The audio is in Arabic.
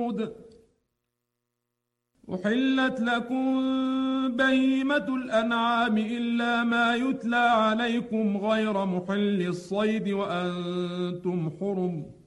أحلت لكم بهيمة الأنعام إلا ما يتلى عليكم غير محل الصيد وأنتم حرم